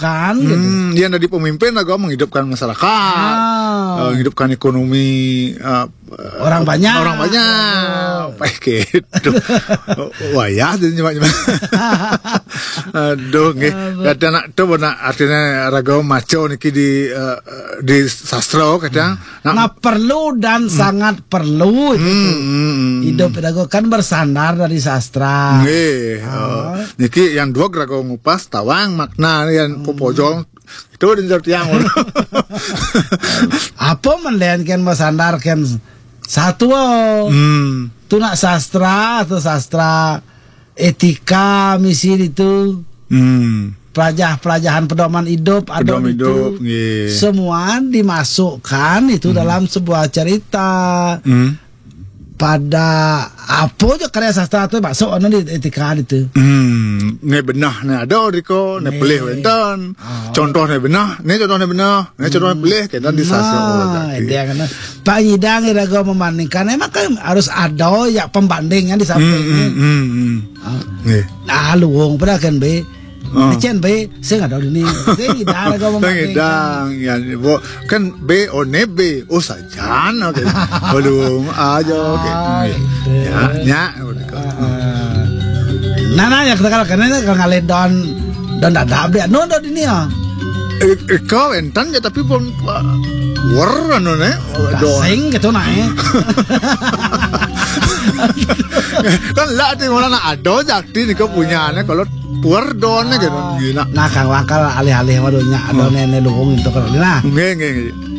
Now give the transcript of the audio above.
menghidupkan gitu. Dia dari pemimpin agak menghidupkan masyarakat, menghidupkan ekonomi orang banyak. Baik gitu. Wah ya, jadi cuma. Aduh, nggih. Kadang nak tu nak artinya raga maco niki di sastra kadang. Nah perlu dan sangat perlu itu. Hidup raga kan bersandar dari sastra. Nggih. Niki yang dua raga ngupas tawang makna yang popojol itu dinjur tiang. Apa menlihatkan bersandarkan satu tu nak sastra atau sastra etika misi itu pelajaran pedoman hidup itu semua dimasukkan itu dalam sebuah cerita pada apa aja karya sastra itu masuk di etika itu. Ne benah ne ada diko ne pelih wenten. Contohnya benah, ne contohnya benah, ne contohnya pelih kita di sastra. Dia kan Pak Yidang iraga membandingkan emang kan harus ada ya pembandingnya di sampingnya. Nah luwung pada kan be. Chen B, saya nggak tahu ini. Saya tidak ada ngomong. Ya, kan B o ne B, sajan, oke. Belum aja, oke. Ya. Nah, ya kita kalau ngalir don dadap dia, don ini ya. Kau entan ya tapi pun warna ne, sing gitu nae. Kan lah di mana ada jakti ni kau punya ne kalau puar donnya gitu. Nah kang wakal alih-alih waduhnya ada nenek luhung itu kalau nah. Nggih.